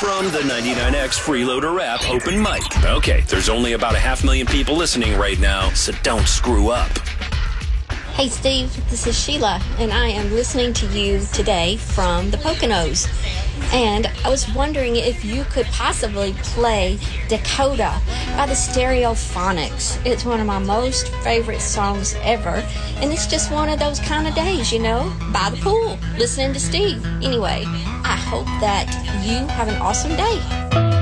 from the 99X Freeloader app open mic. Okay, there's only about 500,000 people listening right now, so don't screw up. Hey Steve, this is Sheila, and I am listening to you today from the Poconos. And I was wondering if you could possibly play Dakota by the Stereophonics. It's one of my most favorite songs ever, and it's just one of those kind of days, you know, by the pool, listening to Steve. Anyway, I hope that you have an awesome day.